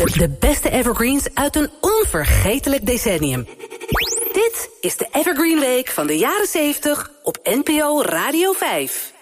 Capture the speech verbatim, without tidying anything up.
De, de beste evergreens uit een onvergetelijk decennium. Dit is de Evergreen Week van de jaren zeventig op N P O Radio vijf.